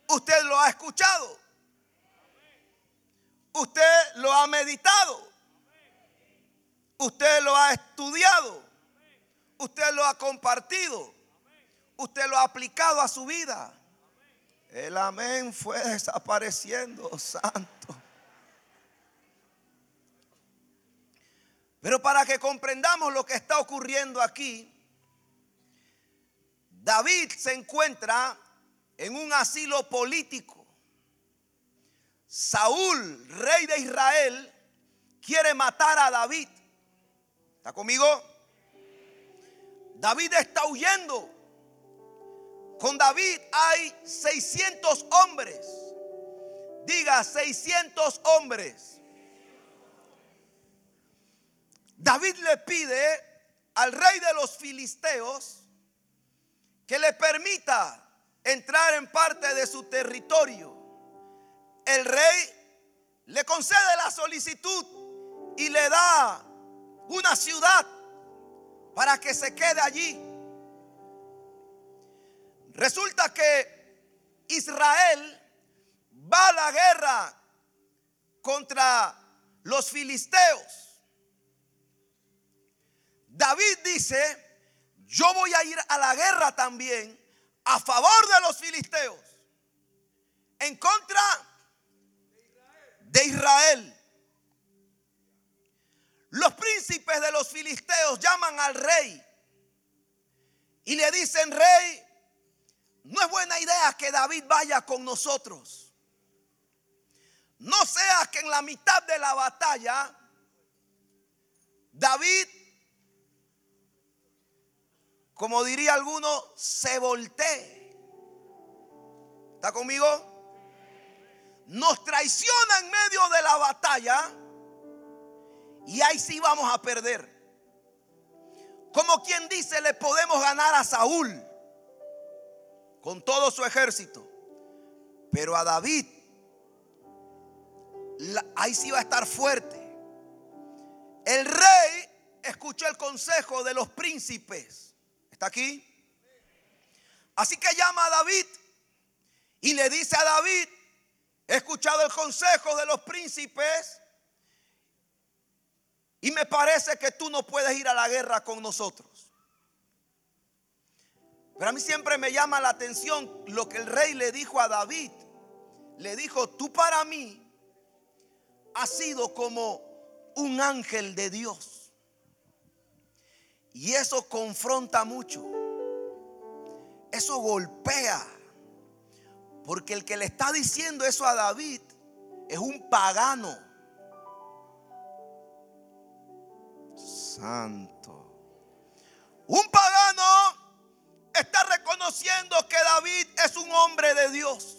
Usted lo ha escuchado. Usted lo ha meditado. Usted lo ha estudiado. Usted lo ha compartido. Usted lo ha aplicado a su vida. El amén fue desapareciendo, santo. Pero para que comprendamos lo que está ocurriendo aquí, David se encuentra en un asilo político. Saúl, rey de Israel, quiere matar a David. ¿Está conmigo? David está huyendo. Con David hay 600 hombres. Diga, 600 hombres. David le pide al rey de los filisteos que le permita entrar en parte de su territorio. El rey le concede la solicitud y le da una ciudad para que se quede allí. Resulta que Israel va a la guerra contra los filisteos. David dice: yo voy a ir a la guerra también a favor de los filisteos, en contra de Israel. Los príncipes de los filisteos llaman al rey y le dicen: rey, no es buena idea que David vaya con nosotros. No sea que en la mitad de la batalla David, como diría alguno, se voltee. ¿Está conmigo? Nos traiciona en medio de la batalla y ahí sí vamos a perder. Como quien dice, le podemos ganar a Saúl con todo su ejército, pero a David ahí sí va a estar fuerte. El rey escuchó el consejo de los príncipes. ¿Está aquí? Así que llama a David y le dice a David: he escuchado el consejo de los príncipes y me parece que tú no puedes ir a la guerra con nosotros. Pero a mí siempre me llama la atención lo que el rey le dijo a David. Le dijo: tú para mí has sido como un ángel de Dios. Y eso confronta mucho. Eso golpea. Porque el que le está diciendo eso a David es un pagano. Santo. Un pagano está reconociendo que David es un hombre de Dios.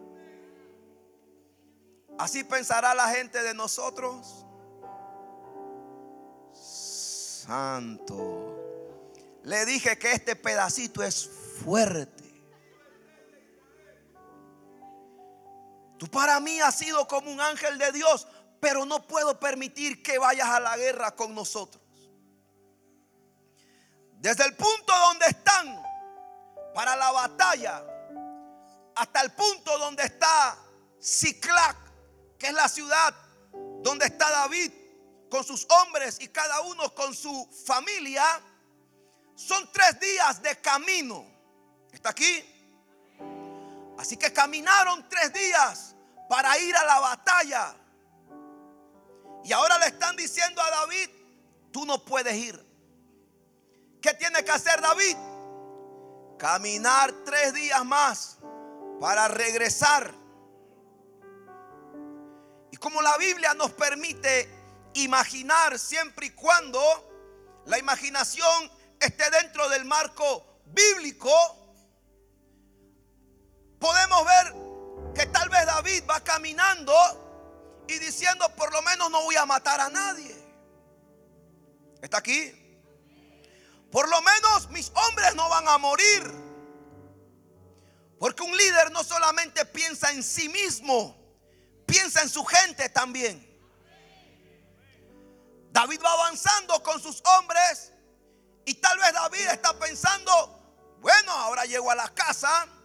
Así pensará la gente de nosotros. Santo. Le dije que este pedacito es fuerte. Tú para mí has sido como un ángel de Dios, pero no puedo permitir que vayas a la guerra con nosotros. Desde el punto donde están para la batalla hasta el punto donde está Siclac, que es la ciudad donde está David con sus hombres y cada uno con su familia, son 3 días de camino. ¿Está aquí? Así que caminaron 3 días para ir a la batalla. Y ahora le están diciendo a David: tú no puedes ir. ¿Qué tiene que hacer David? Caminar 3 días más para regresar. Y como la Biblia nos permite imaginar siempre y cuando la imaginación esté dentro del marco bíblico, podemos ver que tal vez David va caminando y diciendo: por lo menos no voy a matar a nadie. ¿Está aquí? Por lo menos mis hombres no van a morir. Porque un líder no solamente piensa en sí mismo, piensa en su gente también. David va avanzando con sus hombres y tal vez David está pensando: bueno, ahora llego a la casa